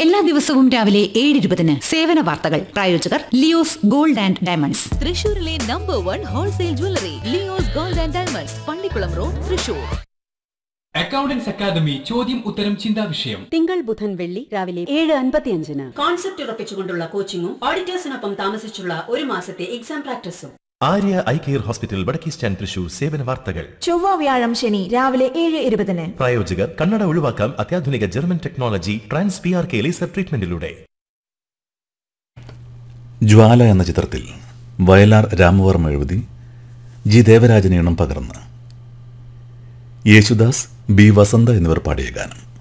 എല്ലാ ദിവസവും രാവിലെ 7:20 സേവന വാർത്തകൾ. പ്രായോജകർ ലിയോസ് ഗോൾഡ് ആൻഡ് ഡയമണ്ട്സ്. തൃശൂരിലെ number 1 wholesale jewellery Leo's gold and diamonds, Pallikkulam road, Thrissur. Accountants academy ചോദ്യം ഉത്തരം ചിന്താ വിഷയം തിങ്കൾ ബുധൻ വെള്ളി രാവിലെ 7:55. കോൺസെപ്റ്റ് ഉറപ്പിച്ചുകൊണ്ടുള്ള കോച്ചിങ്ങും ഓഡിറ്റേഴ്സിനൊപ്പം താമസിച്ചുള്ള ഒരു മാസത്തെ exam പ്രാക്ടീസും. Arya eye care hospital വടക്കേ സ്റ്റാൻഡ് തൃശൂർ. സേവന വാർത്തകൾ ചൊവ്വ വ്യാഴം ശനി രാവിലെ 7:20. പ്രായോജകർ കണ്ണട ഒഴിവാക്കാം അത്യാധുനിക German technology trans PRK laser ട്രീറ്റ്മെന്റിലൂടെ. ജ്വാല എന്ന ചിത്രത്തിൽ വയലാർ രാമവർമ്മ എഴുതി ജി ദേവരാജൻ ഈണം പകർന്ന് യേശുദാസ്, ബി വസന്ത എന്നിവർ പാടിയ ഗാനം.